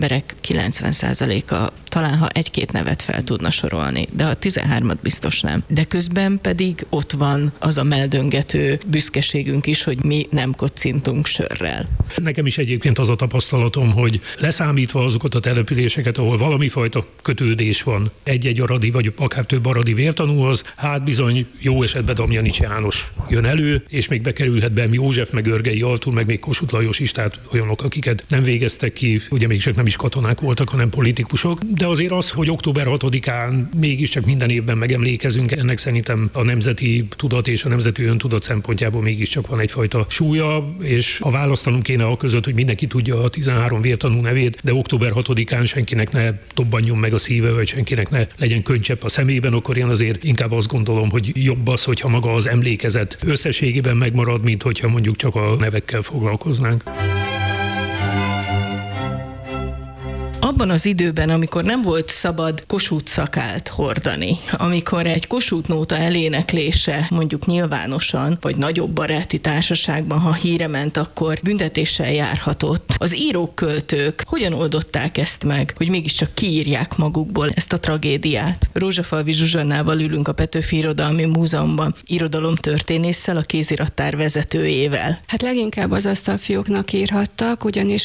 emberek 90%-a talán ha egy-két nevet fel tudna sorolni, de a 13-at biztos nem. De közben pedig ott van az a meldöngető büszkeségünk is, hogy mi nem kocintunk sörrel. Nekem is egyébként az a tapasztalatom, hogy leszámítva azokat a településeket, ahol valami fajta kötődés van egy-egy aradi, vagy akár több aradi vértanúhoz, hát bizony jó esetben Damjanics János jön elő, és még bekerülhet Bem József, meg Örgei Artúr, meg még Kossuth Lajos is, tehát olyanok, akiket nem végeztek ki, ugye még csak nem is katonák voltak, hanem politikusok. De azért az, hogy október 6-án mégiscsak minden évben megemlékezünk, ennek szerintem a nemzeti tudat és a nemzeti öntudat szempontjából mégiscsak van egyfajta súlya, és ha választanunk kéne a között, hogy mindenki tudja a 13 vértanú nevét, de október 6-án senkinek ne dobbanjon meg a szíve, vagy senkinek ne legyen könycsepp a szemében, akkor én azért inkább azt gondolom, hogy jobb az, hogyha maga az emlékezet összességében megmarad, mint hogyha mondjuk csak a nevekkel foglalkoznánk. Abban az időben, amikor nem volt szabad Kossuth szakált hordani, amikor egy Kossuth nóta eléneklése mondjuk nyilvánosan, vagy nagyobb baráti társaságban, ha híre ment, akkor büntetéssel járhatott. Az írók, költők hogyan oldották ezt meg, hogy mégiscsak kiírják magukból ezt a tragédiát? Rózsafalvi Zsuzsannával ülünk a Petőfi Irodalmi Múzeumban, irodalomtörténésszel, a kézirattár vezetőjével. Hát leginkább az asztalfióknak írhattak, ugyanis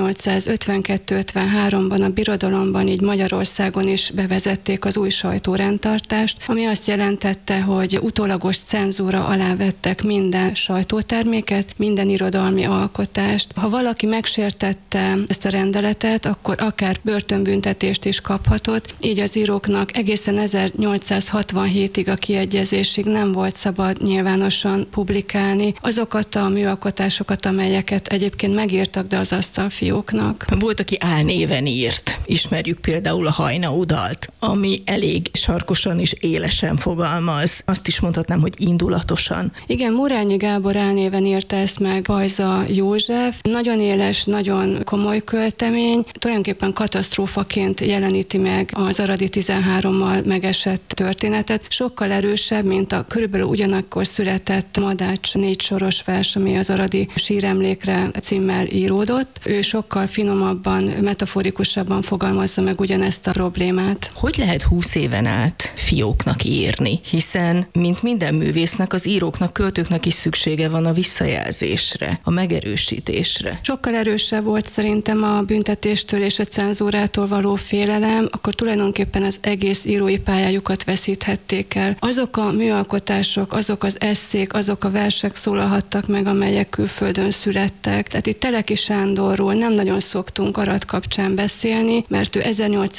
1852-53 a birodalomban, így Magyarországon is bevezették az új sajtórendtartást, ami azt jelentette, hogy utólagos cenzúra alá vettek minden sajtóterméket, minden irodalmi alkotást. Ha valaki megsértette ezt a rendeletet, akkor akár börtönbüntetést is kaphatott, így az íróknak egészen 1867-ig a kiegyezésig nem volt szabad nyilvánosan publikálni azokat a műalkotásokat, amelyeket egyébként megírtak, de az asztalfióknak. Volt, aki álnéven írt. Ismerjük például a Hajnau dalt, ami elég sarkosan és élesen fogalmaz. Azt is mondhatnám, hogy indulatosan. Igen, Murányi Gábor álnéven írta ezt meg Bajza József. Nagyon éles, nagyon komoly költemény. Tulajdonképpen katasztrófaként jeleníti meg az Aradi 13-mal megesett történetet. Sokkal erősebb, mint a körülbelül ugyanakkor született Madács 4 soros vers, ami az Aradi síremlékre címmel íródott. Ő sokkal finomabban, metaforikusabban fogalmazza meg ugyanezt a problémát. Hogy lehet 20 éven át fióknak írni? Hiszen, mint minden művésznek, az íróknak, költőknek is szüksége van a visszajelzésre, a megerősítésre. Sokkal erősebb volt szerintem a büntetéstől és a cenzúrától való félelem, akkor tulajdonképpen az egész írói pályájukat veszíthették el. Azok a műalkotások, azok az esszék, azok a versek szólalhattak meg, amelyek külföldön születtek. Tehát itt Teleki Sándorról nem nagyon szoktunk Arad kapcsán beszélni, mert ő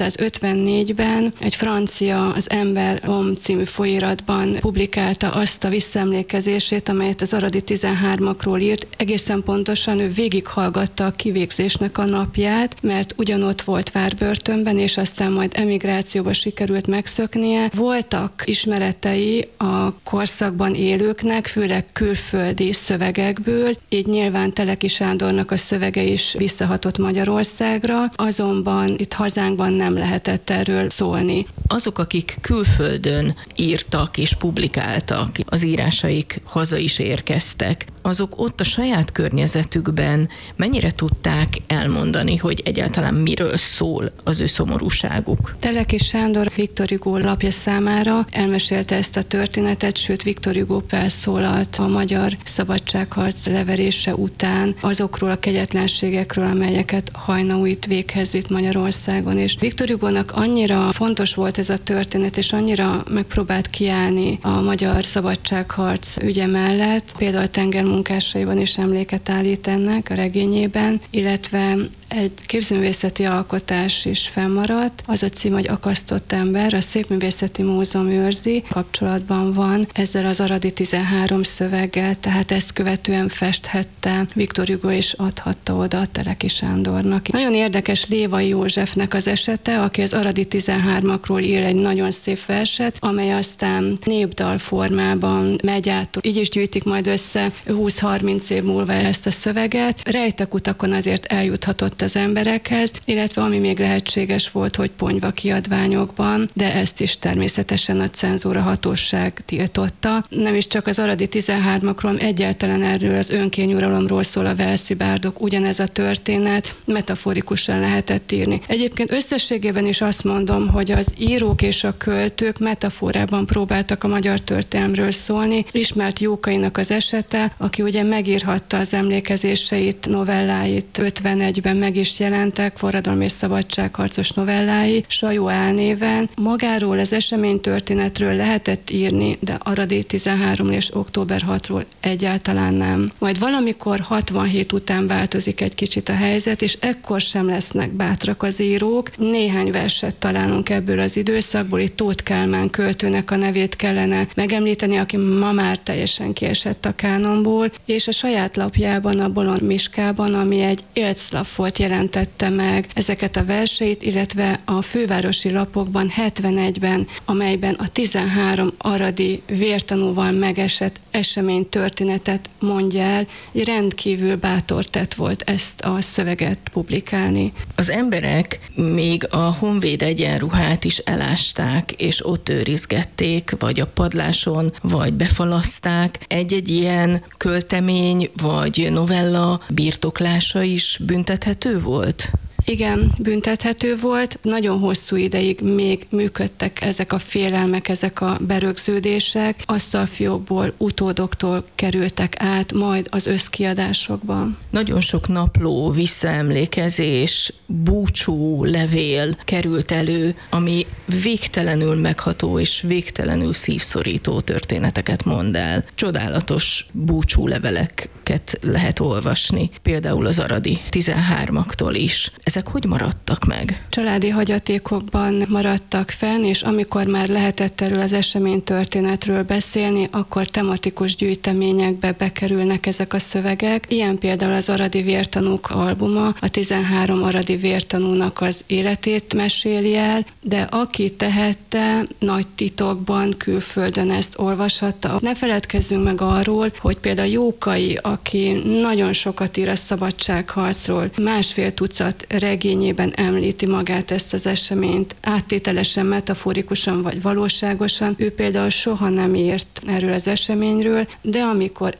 1854-ben egy francia, az Ember Homme című folyóiratban publikálta azt a visszaemlékezését, amelyet az Aradi 13-akról írt. Egészen pontosan ő végighallgatta a kivégzésnek a napját, mert ugyanott volt várbörtönben, és aztán majd emigrációba sikerült megszöknie. Voltak ismeretei a korszakban élőknek, főleg külföldi szövegekből, így nyilván Teleki Sándornak a szövege is visszahatott Magyarországra, azonban itt hazánkban nem lehetett erről szólni. Azok, akik külföldön írtak és publikáltak, az írásaik haza is érkeztek, azok ott a saját környezetükben mennyire tudták elmondani, hogy egyáltalán miről szól az ő szomorúságuk? Teleki Sándor Viktor Hugo lapja számára elmesélte ezt a történetet, sőt Viktor Hugo felszólalt a magyar szabadságharc leverése után azokról a kegyetlenségekről, amelyeket Hajnau itt véghez vitt Magyarországon. És Viktor Hugónak annyira fontos volt ez a történet, és annyira megpróbált kiállni a magyar szabadságharc ügye mellett, például tengermunkásaiban is emléket állít ennek a regényében, illetve egy képzőművészeti alkotás is fennmaradt. Az a cím, hogy Akasztott ember, a Szépművészeti Múzeum őrzi, kapcsolatban van ezzel az Aradi 13 szöveggel, tehát ezt követően festhette Viktor Hugo és adhatta oda Teleki Sándornak. Nagyon érdekes Lévai Józsefnek az esete, aki az Aradi 13-akról ír egy nagyon szép verset, amely aztán népdal formában megy át. Így is gyűjtik majd össze 20-30 év múlva ezt a szöveget. Rejtek utakon azért eljuthatott jutott az emberekhez, illetve ami még lehetséges volt, hogy ponyva kiadványokban, de ezt is természetesen a cenzúra hatóság tiltotta. Nem is csak az aradi 13-akról, egyáltalán erről az önkényuralomról szól a Walesi bárdok, ugyanez a történet, metaforikusan lehetett írni. Egyébként összességében is azt mondom, hogy az írók és a költők metaforában próbáltak a magyar történelemről szólni. Ismert Jókainak az esete, aki ugye megírhatta az emlékezéseit, novelláit, 51-ben meg is jelentek, forradalom és szabadságharcos novellái, Sajó álnéven. Magáról az eseménytörténetről lehetett írni, de aradi 13 és október 6-ról egyáltalán nem. Majd valamikor 67 után változik egy kicsit a helyzet, és ekkor sem lesznek bátrak az írók. Néhány verset találunk ebből az időszakból, itt Tóth Kálmán költőnek a nevét kellene megemlíteni, aki ma már teljesen kiesett a kánonból, és a saját lapjában, a Bolond Miskában, ami egy éltszlap volt, jelentette meg ezeket a verseit, illetve a fővárosi lapokban 71-ben, amelyben a 13 aradi vértanúval megesett eseménytörténetet mondja el, egy rendkívül bátor tett volt ezt a szöveget publikálni. Az emberek még a honvéd egyenruhát is elásták, és ott őrizgették, vagy a padláson, vagy befalaszták. Egy-egy ilyen költemény, vagy novella birtoklása is büntethető volt? Igen, büntethető volt. Nagyon hosszú ideig még működtek ezek a félelmek, ezek a berögződések. Asztalfiókból, utódoktól kerültek át, majd az összkiadásokban. Nagyon sok napló, visszaemlékezés, búcsú levél került elő, ami végtelenül megható és végtelenül szívszorító történeteket mond el. Csodálatos búcsú leveleket lehet olvasni, például az aradi 13-aktól is. Ezek hogy maradtak meg? Családi hagyatékokban maradtak fenn, és amikor már lehetett erről az eseménytörténetről beszélni, akkor tematikus gyűjteményekbe bekerülnek ezek a szövegek. Ilyen például az Aradi Vértanúk albuma, a 13 aradi vértanúnak az életét meséli el, de aki tehette, nagy titokban külföldön ezt olvashatta. Ne feledkezzünk meg arról, hogy például Jókai, aki nagyon sokat ír a szabadságharcról, 1,5 tucat regényében említi magát ezt az eseményt, áttételesen, metaforikusan vagy valóságosan. Ő például soha nem írt erről az eseményről, de amikor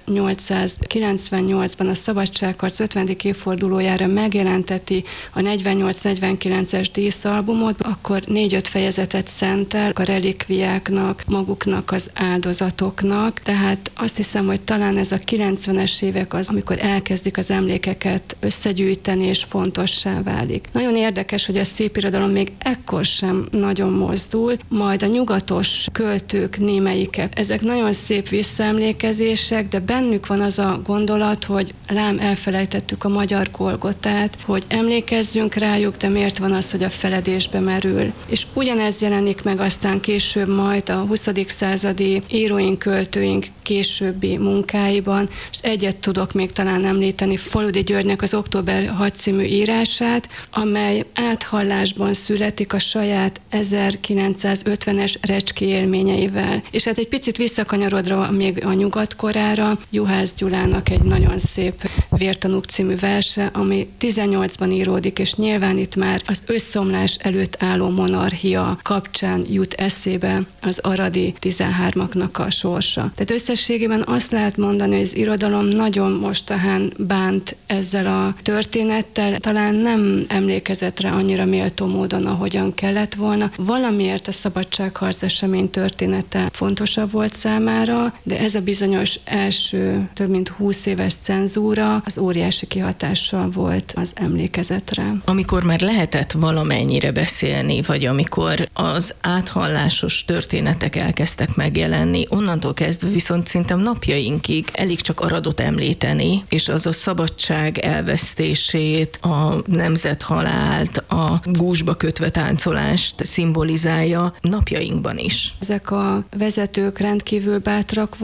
1898-ban a szabadságharc 50. évfordulójára megjelenteti a 48-49-es díszalbumot, akkor 4-5 fejezetet szentel a relikviáknak, maguknak az áldozatoknak. Tehát azt hiszem, hogy talán ez a 90-es évek az, amikor elkezdik az emlékeket összegyűjteni, és fontossá válik. Nagyon érdekes, hogy a szépirodalom még ekkor sem nagyon mozdul, majd a nyugatos költők némelyike. Ezek nagyon szép visszaemlékezések, de bennük van az a gondolat, hogy lám elfelejtettük a magyar Golgotát, hogy emlékezzünk rájuk, de miért van az, hogy a feledésbe merül. És ugyanez jelenik meg aztán később majd a 20. századi íróink, költőink későbbi munkáiban, és egyet tudok még talán említeni, Faludi Györgynek az Október 6 című írását, amely áthallásban születik a saját 1950-es recski élményeivel. És hát egy picit visszakanyarodva még a nyugatkorára, Juhász Gyulának egy nagyon szép Vértanúk című verse, ami 18-ban íródik, és nyilván itt már az összeomlás előtt álló monarchia kapcsán jut eszébe az aradi 13-aknak a sorsa. Tehát összességében azt lehet mondani, hogy az irodalom nagyon mostanán bánt ezzel a történettel, talán nem emlékezett rá annyira méltó módon, ahogyan kellett volna. Valamiért a szabadságharc esemény története fontosabb volt számára, de ez a bizonyos első több mint 20 éves cenzúra az óriási kihatással volt az emlékezetre. Amikor már lehetett valamennyire beszélni, vagy amikor az áthallásos történetek elkezdtek megjelenni, onnantól kezdve viszont szerintem napjainkig elég csak Aradot említeni, és az a szabadság elvesztését, a nemzethalált, a gúzsba kötve táncolást szimbolizálja napjainkban is. Ezek a vezetők rendkívül bátrak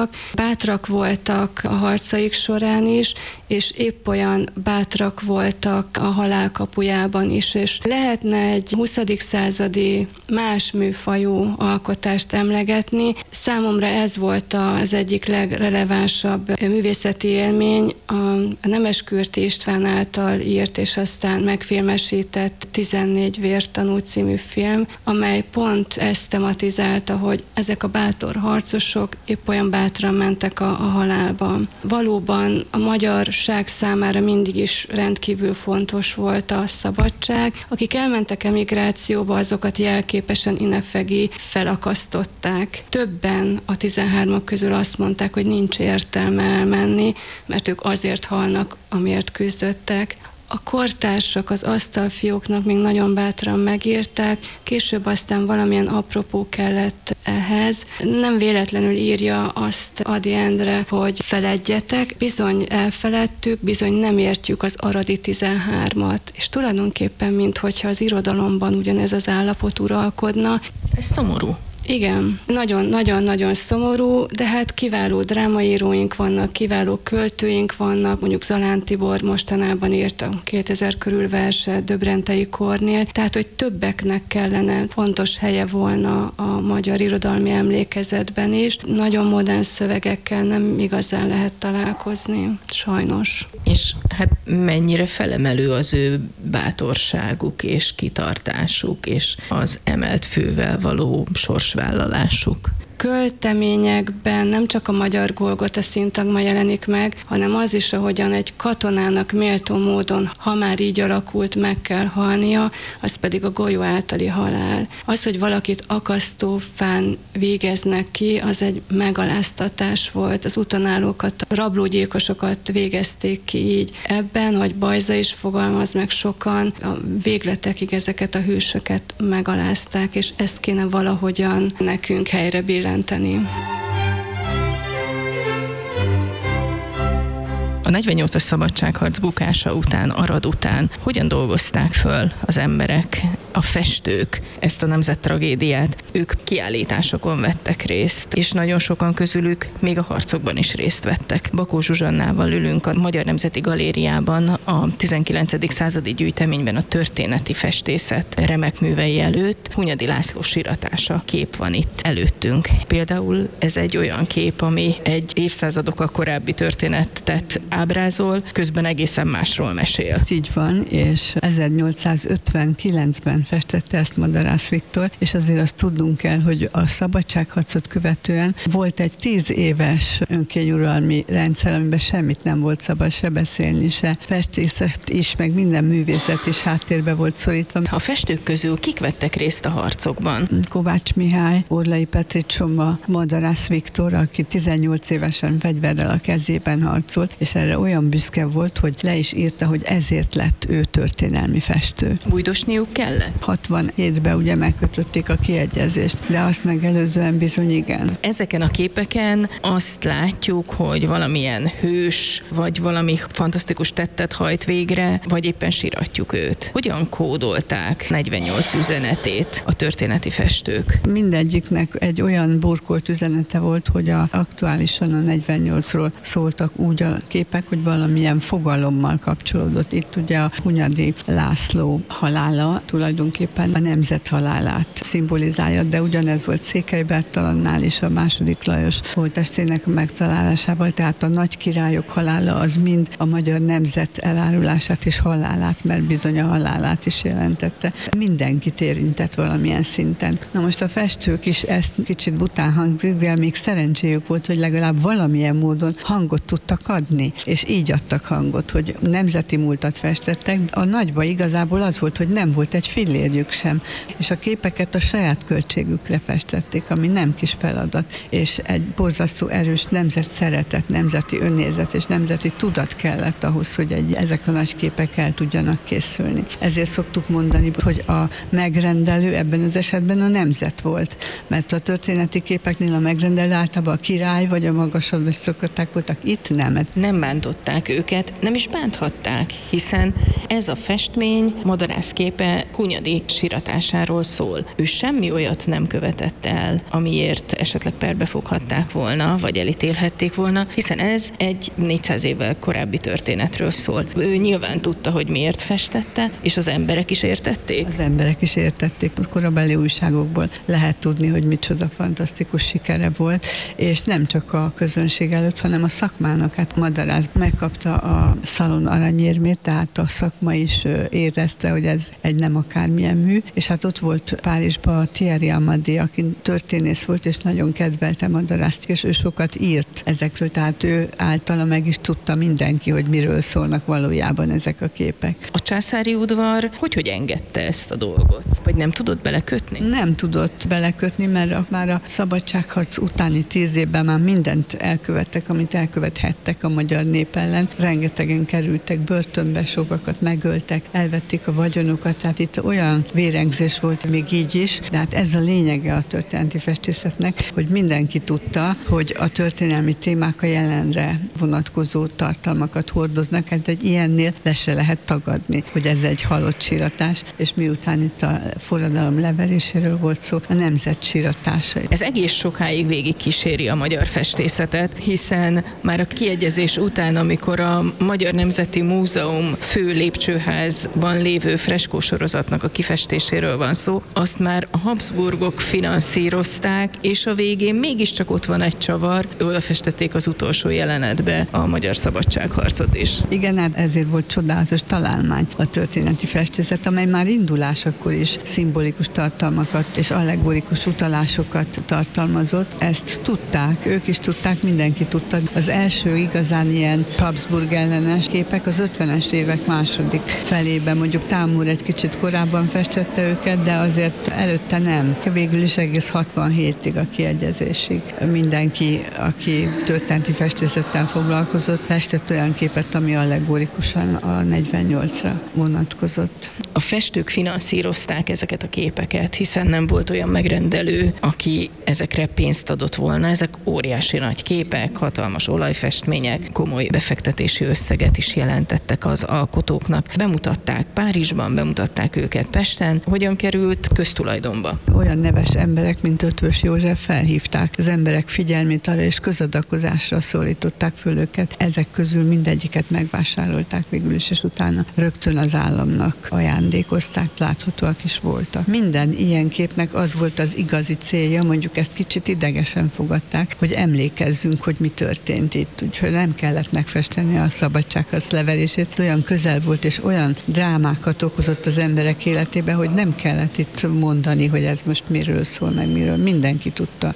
voltak a harcaik során is, és épp olyan bátrak voltak a halál kapujában is, és lehetne egy 20. századi más műfajú alkotást emlegetni. Számomra ez volt az egyik legrelevánsabb művészeti élmény, a Nemeskürti István által írt és aztán megfilmesített 14 vértanú című film, amely pont ezt tematizálta, hogy ezek a bátor harcosok épp olyan bátran mentek a halálba. Valóban a magyarság számára mindig is rendkívül fontos volt a szabadság. Akik elmentek emigrációba, azokat jelképesen innefegi felakasztották. Többen a 13-ak közül azt mondták, hogy nincs értelme elmenni, mert ők azért halnak, amiért küzdöttek. A kortársak az asztalfióknak még nagyon bátran megírták, később aztán valamilyen apropó kellett ehhez. Nem véletlenül írja azt Ady Endre, hogy feledjetek, bizony elfeledtük, bizony nem értjük az aradi 13-at. És tulajdonképpen, minthogyha az irodalomban ugyanez az állapot uralkodna. Ez szomorú. Igen, nagyon-nagyon szomorú, de hát kiváló drámaíróink vannak, kiváló költőink vannak, mondjuk Zalán Tibor mostanában írt a 2000 körül verset Döbrentei Kornél, tehát hogy többeknek kellene fontos helye volna a magyar irodalmi emlékezetben is. Nagyon modern szövegekkel nem igazán lehet találkozni, sajnos. És hát mennyire felemelő az ő bátorságuk és kitartásuk, és az emelt fővel való sorsvállalásuk. Költeményekben nem csak a magyar Golgota szintagma jelenik meg, hanem az is, ahogyan egy katonának méltó módon, ha már így alakult, meg kell halnia, az pedig a golyó általi halál. Az, hogy valakit akasztófán végeznek ki, az egy megaláztatás volt. Az utonállókat, rablógyilkosokat végezték ki így. Ebben, hogy Bajza is fogalmaz meg sokan, a végletekig ezeket a hősöket megalázták, és ezt kéne valahogyan nekünk helyre billenteni. A 48-as szabadságharc bukása után, Arad után hogyan dolgozták föl az emberek, a festők ezt a nemzettragédiát? Ők kiállításokon vettek részt, és nagyon sokan közülük még a harcokban is részt vettek. Bakó Zsuzsannával ülünk a Magyar Nemzeti Galériában a 19. századi gyűjteményben a történeti festészet remek művei előtt. Hunyadi László siratása kép van itt előttünk. Például ez egy olyan kép, ami egy évszázadokkal korábbi történetet ábrázol, közben egészen másról mesél. Ez így van, és 1859-ben festette ezt Madarász Viktor, és azért azt tudnunk kell, hogy a szabadságharcot követően volt egy 10 éves önkényuralmi rendszer, amiben semmit nem volt szabad se beszélni, se festészet is, meg minden művészet is háttérbe volt szorítva. A festők közül kik vettek részt a harcokban? Kovács Mihály, Orlai Petri Csoma, Madarász Viktor, aki 18 évesen fegyverrel a kezében harcolt, és erre olyan büszke volt, hogy le is írta, hogy ezért lett ő történelmi festő. Bújdosniuk kellett? 67-ben ugye megkötötték a kiegyezést, de azt megelőzően bizony igen. Ezeken a képeken azt látjuk, hogy valamilyen hős, vagy valami fantasztikus tettet hajt végre, vagy éppen siratjuk őt. Hogyan kódolták 48 üzenetét a történeti festők? Mindegyiknek egy olyan burkolt üzenete volt, hogy aktuálisan a 48-ról szóltak úgy a képek, hogy valamilyen fogalommal kapcsolódott. Itt ugye a Hunyadi László halála tulajdonképpen a nemzet halálát szimbolizálja, de ugyanez volt Székely Bertalannál is a második Lajos holttestének megtalálásával, tehát a nagy királyok halála az mind a magyar nemzet elárulását és halálát, mert bizony a halálát is jelentette. Mindenkit érintett valamilyen szinten. Na most a festők is ezt kicsit bután hangzik, de még szerencséjük volt, hogy legalább valamilyen módon hangot tudtak adni, és így adtak hangot, hogy nemzeti múltat festettek. A nagyba igazából az volt, hogy nem volt egy fillérjük sem, és a képeket a saját költségükre festették, ami nem kis feladat, és egy borzasztó erős nemzet szeretet, nemzeti önnézet és nemzeti tudat kellett ahhoz, hogy ezek a nagy képek el tudjanak készülni. Ezért szoktuk mondani, hogy a megrendelő ebben az esetben a nemzet volt, mert a történeti képeknél a megrendelő általában a király vagy a magasabb arisztokraták voltak, itt nem. Nem bántották őket, nem is bánthatták, hiszen ez a festmény, Madarász képe Hunyadi Hunyadi síratásáról szól. Ő semmi olyat nem követett el, amiért esetleg perbe foghatták volna, vagy elítélhették volna, hiszen ez egy 400 évvel korábbi történetről szól. Ő nyilván tudta, hogy miért festette, és az emberek is értették? Az emberek is értették. A korabeli újságokból lehet tudni, hogy micsoda fantasztikus sikere volt, és nem csak a közönség előtt, hanem a szakmának. Hát Madarász megkapta a Szalon aranyérmét, tehát a szakma is érezte, hogy ez egy nem akármilyen mű, és hát ott volt Párizsban Thierry Amadé, aki történész volt, és nagyon kedvelte Madarászt, és ő sokat írt ezekről, tehát ő általa meg is tudta mindenki, hogy miről szólnak valójában ezek a képek. A császári udvar hogy engedte ezt a dolgot? Vagy nem tudott belekötni? Nem tudott belekötni, mert már a szabadságharc utáni 10 évben már mindent elkövettek, amit elkövethettek a magyar nép ellen. Rengetegen kerültek börtönbe, sokakat megöltek, elvették a vagyonukat, tehát itt olyan vérengzés volt még így is, de hát ez a lényege a történeti festészetnek, hogy mindenki tudta, hogy a történelmi témák a jelenre vonatkozó tartalmakat hordoznak, hát egy ilyennél le se lehet tagadni, hogy ez egy halott síratás, és miután itt a forradalom leveréséről volt szó, a nemzet síratása. Ez egész sokáig végig kíséri a magyar festészetet, hiszen már a kiegyezés után, amikor a Magyar Nemzeti Múzeum fő lépcsőházban lévő freskósorozatnak a kifestéséről van szó, azt már a Habsburgok finanszírozták, és a végén mégiscsak ott van egy csavar, oda festették az utolsó jelenetbe a magyar szabadságharcot is. Igen, hát ezért volt csodálatos találmány a történeti festészet, amely már indulásakor is szimbolikus tartalmakat és allegorikus utalásokat tartalmazott. Ezt tudták, ők is tudták, mindenki tudta. Az első igazán ilyen Habsburg ellenes képek az 50-es évek második felében, mondjuk Támúr egy kicsit korábban festette őket, de azért előtte nem. Végül is egész 67-ig a kiegyezésig mindenki, aki történeti festészettel foglalkozott, festett olyan képet, ami allegorikusan a 48-ra vonatkozott. A festők finanszírozták ezeket a képeket, hiszen nem volt olyan megrendelő, aki ezekre pénzt adott volna. Ezek óriási nagy képek, hatalmas olajfestmények, komoly befektetési összeget is jelentettek az alkotóknak. Bemutatták Párizsban, bemutatták őket Pesten. Hogyan került köztulajdonba? Olyan neves emberek, mint Ötvös József felhívták az emberek figyelmét arra, és közadakozásra szólították föl őket. Ezek közül mindegyiket megvásárolták végül is, és utána rögtön az államnak ajándékozták, láthatóak is voltak. Minden ilyen képnek az volt az igazi célja, mondjuk ezt kicsit idegesen fogadták, hogy emlékezzünk, hogy mi történt itt. Úgyhogy nem kellett megfesteni a szabadságharc leverését. Olyan közel volt, és olyan drámákat okozott az emberek életébe, hogy nem kellett itt mondani, hogy ez most miről szól, meg miről. Mindenki tudta.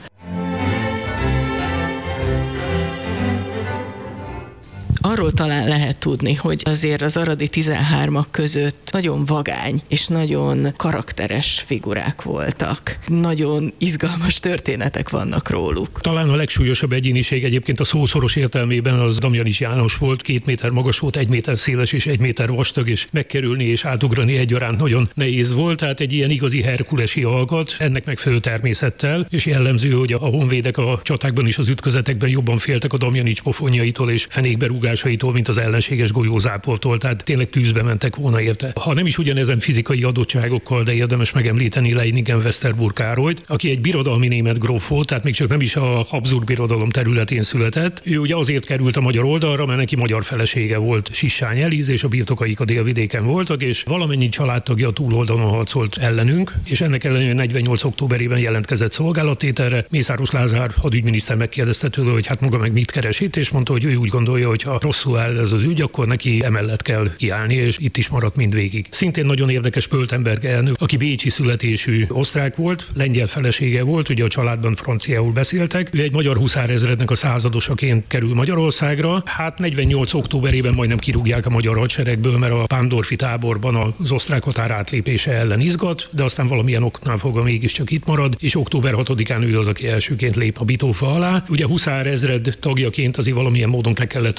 Arról talán lehet tudni, hogy azért az aradi 13-ak között nagyon vagány és nagyon karakteres figurák voltak. Nagyon izgalmas történetek vannak róluk. Talán a legsúlyosabb egyéniség egyébként a szószoros értelmében az Damjanich János volt, 2 méter magas volt, 1 méter széles és 1 méter vastag, és megkerülni és átugrani egyaránt nagyon nehéz volt, tehát egy ilyen igazi herkulesi alkat, ennek megfelelő természettel, és jellemző, hogy a honvédek a csatákban és az ütközetekben jobban féltek a Damjanich pofonjaitól és fenékberúgásaitól, mint az ellenséges golyózáportól, tehát tényleg tűzbe mentek volna érte. Ha nem is ugyanezen fizikai adottságokkal, de érdemes megemlíteni Leiningen Westerburg Károlyt, aki egy birodalmi német gróf volt, tehát még csak nem is a Habsburg birodalom területén született. Ő ugye azért került a magyar oldalra, mert neki magyar felesége volt, Sissány Eliz, és a birtokaik a délvidéken voltak, és valamennyi családtagja a túloldalon harcolt ellenünk, és ennek ellenére 48. októberében jelentkezett szolgálattételre. Mészáros Lázár hadügyminiszter megkérdezte tőle, hogy hát maga meg mit keres itt, és mondta, hogy ő úgy gondolja, hogy ha rosszul áll ez az ügy, akkor neki emellett kell kiállni, és itt is maradt mindvégig. Szintén nagyon érdekes Pöltenberg elnök, aki bécsi születésű osztrák volt, lengyel felesége volt, ugye a családban franciául beszéltek. Ő egy magyar huszárezrednek a századosaként kerül Magyarországra. Hát 48. októberében majdnem kirúgják a magyar hadseregből, mert a Pándorfi táborban az osztrák határ átlépése ellen izgat, de aztán valamilyen oknál fogva mégiscsak itt marad, és október 6-án ő az, aki elsőként lép a Bitófa alá. Ugye huszárezred tagjaként azért valamilyen módon meg kellett tanulni a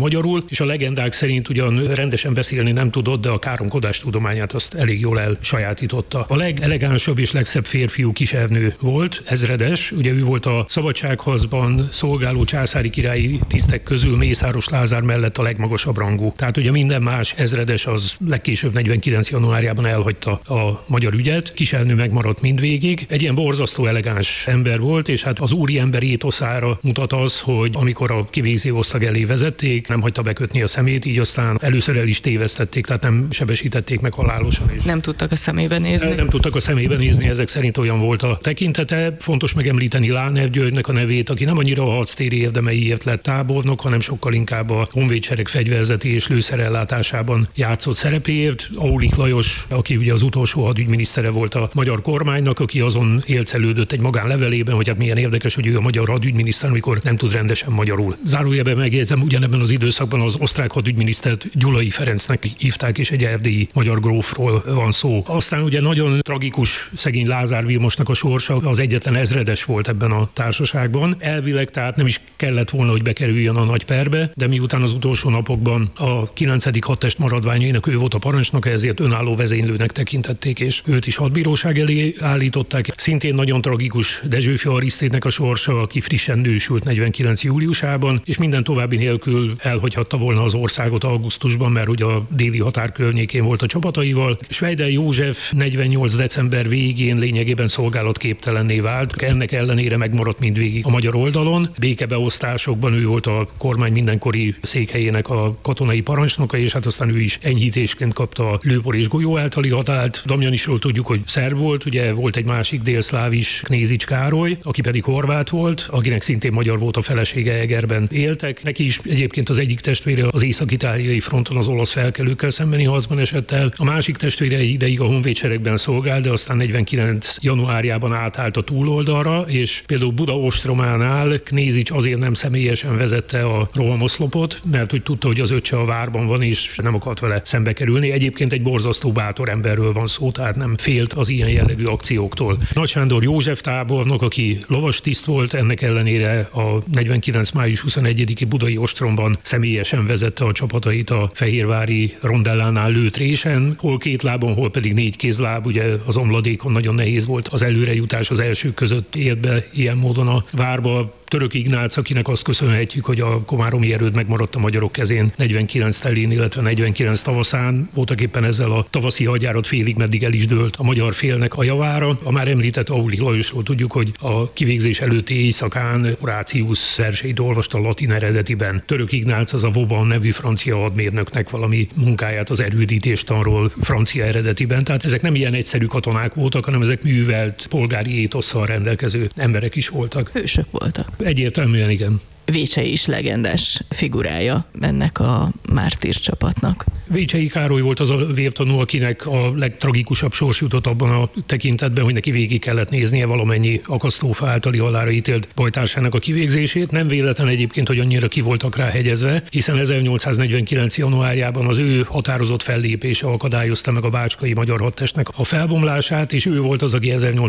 magyarul, és a legendák szerint ugyan rendesen beszélni nem tudott, de a káromkodás tudományát azt elég jól elsajátította. A legelegánsabb és legszebb férfiú Kisernő volt, ezredes, ugye ő volt a szabadságharcban szolgáló császári királyi tisztek közül Mészáros Lázár mellett a legmagasabb rangú. Tehát ugye minden más ezredes az legkésőbb 49. januárjában elhagyta a magyar ügyet, Kisernő megmaradt mindvégig. Egy ilyen borzasztó elegáns ember volt, és hát az úriember étoszára mutat az, hogy amikor a kivégző osztag elé vezették, nem hagyta bekötni a szemét, így aztán először el is tévesztették, tehát nem sebesítették meg halálosan. És nem tudtak a szemébe nézni. Nem tudtak a szemébe nézni, ezek szerint olyan volt a tekintete. Fontos megemlíteni Láner Györgynek a nevét, aki nem annyira a harctéri érdemeiért lett tábornok, hanem sokkal inkább a honvédsereg fegyverzeti és lőszerellátásában játszott szerepéért. Aulik Lajos, aki ugye az utolsó hadügyminisztere volt a magyar kormánynak, aki azon élcelődött egy magánlevelében, hogy hát milyen érdekes, hogy ő a magyar hadügyminiszter, amikor nem tud rendesen magyarul. Zárójelben megjegyzem, ugyanebben az időszakban az osztrák hadügyminisztert Gyulai Ferencnek hívták, és egy erdélyi magyar grófról van szó. Aztán ugye nagyon tragikus szegény Lázár Vilmosnak a sorsa, az egyetlen ezredes volt ebben a társaságban. Elvileg tehát nem is kellett volna, hogy bekerüljön a nagy perbe, de miután az utolsó napokban a 9. hadtest maradványainak ő volt a parancsnoka, ezért önálló vezénylőnek tekintették, és őt is hadbíróság elé állították. Szintén nagyon tragikus Dezsőfi Arisztédnek a sorsa, aki frissen nősült 49. júliusában, és minden további nélkül elhagyhatta volna az országot augusztusban, mert ugye a déli határ környékén volt a csapataival. Schweidel József 48. december végén lényegében szolgálatképtelenné vált. Ennek ellenére megmaradt mindvégig a magyar oldalon. Békebeosztásokban ő volt a kormány mindenkori székhelyének a katonai parancsnoka, és hát aztán ő is enyhítésként kapta a lőpor és golyó általi hatált. Damjanisról tudjuk, hogy szerb volt, ugye volt egy másik délszláv is, Knézics Károly, aki pedig horvát volt, akinek szintén magyar volt a felesége, Egerben éltek. Neki is egyébként az egyik testvére az észak-itáliai fronton az olasz felkelőkkel szembeni harcban esett el. A másik testvére egy ideig a honvédseregben szolgált, de aztán 49. januárjában átállt a túloldalra, és például Buda ostrománál Knézics azért nem személyesen vezette a rohamoszlopot, mert hogy tudta, hogy az öccse a várban van, és nem akart vele szembe kerülni. Egyébként egy borzasztó bátor emberről van szó, tehát nem félt az ilyen jellegű akcióktól. Nagy Sándor József tábornok, aki lovastiszt volt, ennek ellenére a 49. május 21. budai ostromban személyesen vezette a csapatait a fehérvári rondellánál lőtt résen, hol két lábon, hol pedig 4 kézláb, ugye az omladékon nagyon nehéz volt az előrejutás, az elsők között ért be ilyen módon a várba. Török Ignác, akinek azt köszönhetjük, hogy a komáromi erőd megmaradt a magyarok kezén 49 telén, illetve 49 tavaszán. Voltak éppen ezzel a tavaszi hadjárat félig meddig el is dőlt a magyar félnek a javára. A már említett Aulik Lajosról tudjuk, hogy a kivégzés előtti éjszakán Horatius verseit olvasta latin eredetiben. Török Ignác az a Vauban nevű francia hadmérnöknek valami munkáját az erődítéstanról francia eredetiben. Tehát ezek nem ilyen egyszerű katonák voltak, hanem ezek művelt polgári étosszal rendelkező emberek is voltak. Hősök voltak. Egyértelműen igen. Vécsey is legendás figurája ennek a mártír csapatnak. Vécsey Károly volt az a vértanú, akinek a legtragikusabb sors jutott abban a tekintetben, hogy neki végig kellett néznie valamennyi akasztófa általi halálra ítélt bajtársának a kivégzését. Nem véletlen egyébként, hogy annyira ki voltak rá hegyezve, hiszen 1849. januárjában az ő határozott fellépése akadályozta meg a bácskai magyar hadtestnek a felbomlását, és ő volt az, aki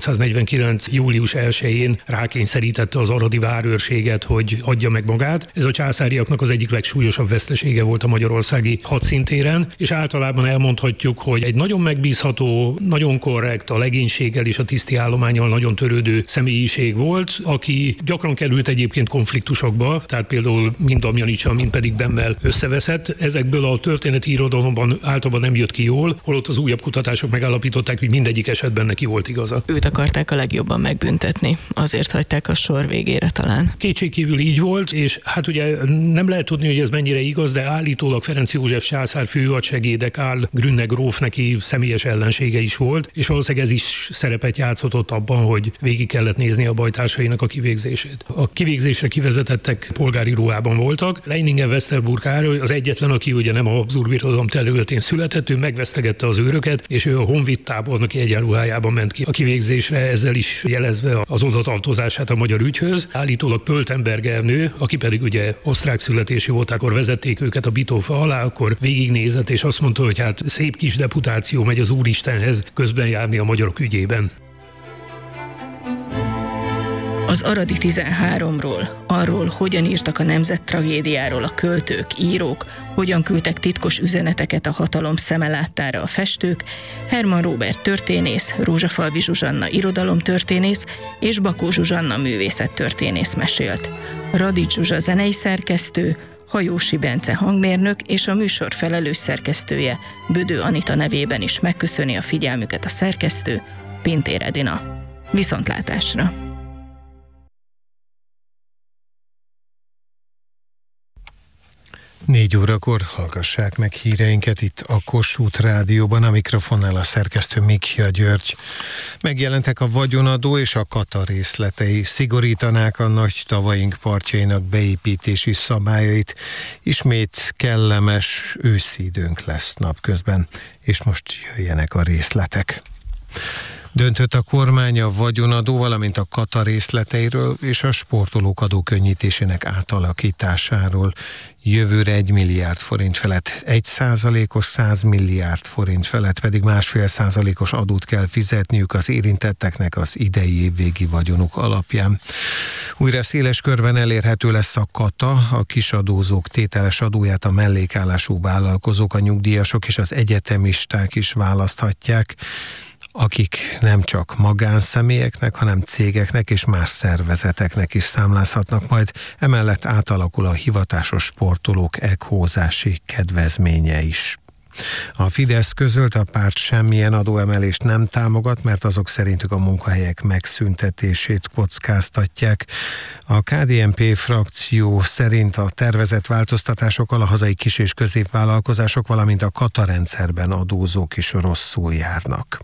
1849. július 1-én rákényszerítette az aradi várőrséget, hogy adja meg magát. Ez a császáriaknak az egyik legsúlyosabb vesztesége volt a magyarországi hadszintéren, és általában elmondhatjuk, hogy egy nagyon megbízható, nagyon korrekt, a legénységgel és a tiszti állománnyal nagyon törődő személyiség volt, aki gyakran került egyébként konfliktusokba, tehát például mind Damjaniccsal, mind pedig Bemmel összeveszett. Ezekből a történeti irodalomban általában nem jött ki jól, holott az újabb kutatások megállapították, hogy mindegyik esetben neki volt igaza. Őt akarták a legjobban megbüntetni, azért hagyták a sor végére talán. Kétségkívül így volt, és hát ugye nem lehet tudni, hogy ez mennyire igaz, de állítólag Ferenc József császár főhadsegéde Karl Grünne gróf neki személyes ellensége is volt, és valószínűleg ez is szerepet játszott abban, hogy végig kellett nézni a bajtársainak a kivégzését. A kivégzésre kivezetettek polgári ruhában voltak. Leiningen-Westerburg Károly az egyetlen, aki ugye nem a Habsburg Birodalom területén született, ő megvesztegette az őröket, és ő a honvéd tábornoki egyenruhájában ment ki a kivégzésre, ezzel is jelezve az odatartozását a magyar ügyhöz. Állítólag Pöltenberg elnő, aki pedig ugye osztrák születésű volt, akkor vezették őket a Bitófa alá, akkor végignézett, és azt mondta, hogy hát szép kis deputáció megy az Úristenhez közben járni a magyarok ügyében. Az aradi 13-ról, arról, hogyan írtak a nemzet tragédiáról a költők, írók, hogyan küldtek titkos üzeneteket a hatalom szeme láttára a festők, Hermann Róbert történész, Rózsafalvi Zsuzsanna irodalomtörténész és Bakó Zsuzsanna művészettörténész mesélt. Radics Zsuzsa zenei szerkesztő, Hajósi Bence hangmérnök és a műsor felelős szerkesztője Bödő Anita nevében is megköszöni a figyelmüket a szerkesztő, Pintér Edina. Viszontlátásra! 4 órakor hallgassák meg híreinket itt a Kossuth Rádióban, a mikrofonnál a szerkesztő Mikja György. Megjelentek a vagyonadó és a kata részletei, szigorítanák a nagy tavaink partjainak beépítési szabályait. Ismét kellemes őszi időnk lesz napközben, és most jöjjenek a részletek. Döntött a kormány a vagyonadó, valamint a kata részleteiről és a sportolók adókönnyítésének átalakításáról. Jövőre 1 milliárd forint felett 1%-os, 100 milliárd forint felett pedig 1,5%-os adót kell fizetniük az érintetteknek az idei évvégi vagyonuk alapján. Újra széles körben elérhető lesz a kata, a kisadózók tételes adóját a mellékállású vállalkozók, a nyugdíjasok és az egyetemisták is választhatják, akik nem csak magánszemélyeknek, hanem cégeknek és más szervezeteknek is számlázhatnak majd. Emellett átalakul a hivatásos sportolók ekhózási kedvezménye is. A Fidesz közölt, a párt semmilyen adóemelést nem támogat, mert azok szerintük a munkahelyek megszüntetését kockáztatják. A KDNP frakció szerint a tervezett változtatásokkal a hazai kis- és középvállalkozások, valamint a kata rendszerben adózók is rosszul járnak.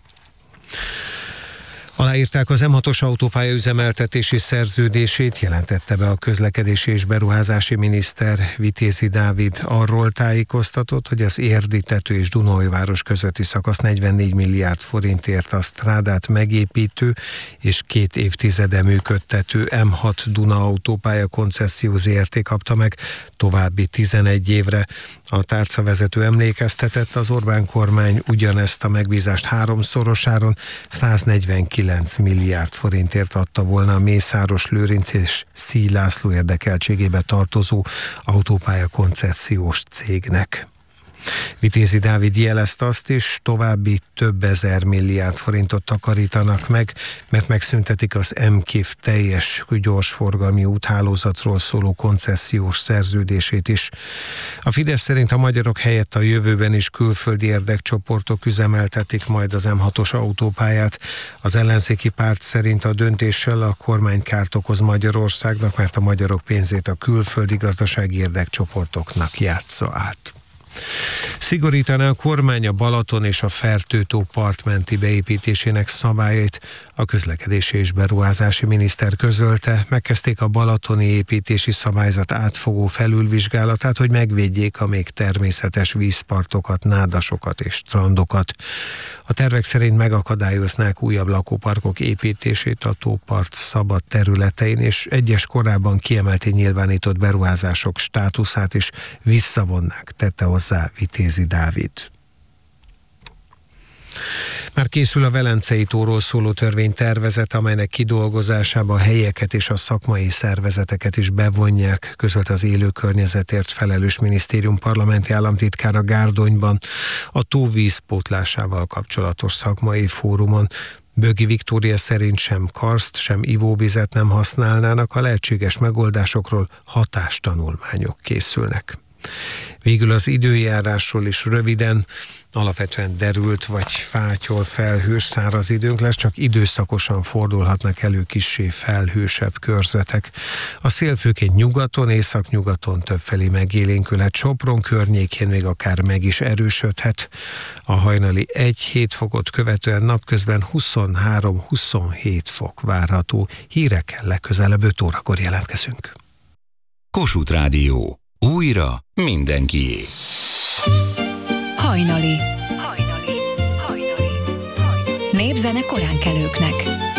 Aláírták az M6-os autópálya üzemeltetési szerződését, jelentette be a közlekedési és beruházási miniszter. Vitézi Dávid arról tájékoztatott, hogy az Érdi-tető és Dunaújváros közötti szakasz 44 milliárd forintért a strádát megépítő és 2 évtizede működtető M6 Duna autópálya koncesszió Zrt. Kapta meg további 11 évre. A tárcavezető emlékeztetett, az Orbán kormány ugyanezt a megbízást 3-szorosáron 149 milliárd forintért adta volna a Mészáros Lőrinc és Szíj László érdekeltségébe tartozó autópálya koncesziós cégnek. Vitézi Dávid jelezte azt is, további több ezer milliárd forintot takarítanak meg, mert megszüntetik az MKIF teljes gyorsforgalmi úthálózatról szóló koncesziós szerződését is. A Fidesz szerint a magyarok helyett a jövőben is külföldi érdekcsoportok üzemeltetik majd az M6-os autópályát. Az ellenzéki párt szerint a döntéssel a kormány kárt okoz Magyarországnak, mert a magyarok pénzét a külföldi gazdasági érdekcsoportoknak játsza át. Szigorítaná a kormány a Balaton és a Fertő-tó partmenti beépítésének szabályait. A közlekedési és beruházási miniszter közölte, megkezdték a balatoni építési szabályzat átfogó felülvizsgálatát, hogy megvédjék a még természetes vízpartokat, nádasokat és strandokat. A tervek szerint megakadályoznák újabb lakóparkok építését a tópart szabad területein, és egyes korábban kiemelten nyilvánított beruházások státuszát is visszavonnák, tette hozzá Vitézi Dávid. Már készül a Velencei tóról szóló törvénytervezet, amelynek kidolgozásába a helyeket és a szakmai szervezeteket is bevonják, közölt az élő környezetért felelős minisztérium parlamenti államtitkára Gárdonyban a tó vízpótlásával kapcsolatos szakmai fórumon. Bögi Viktória szerint sem karszt, sem ivóvizet nem használnának, a lehetséges megoldásokról hatástanulmányok készülnek. Végül az időjárásról is röviden, alapvetően derült vagy fátyol felhős száraz időnk lesz, csak időszakosan fordulhatnak elő kissé felhősebb körzetek. A szél főként nyugaton, északnyugaton többfelé megélénkülhet, Sopron környékén még akár meg is erősödhet. A hajnali 1-7 fokot követően napközben 23-27 fok várható. Hírekkel legközelebb 5 órakor jelentkezünk. Kossuth Rádió. Újra mindenkié. Hajnali. Népzene koránkelőknek.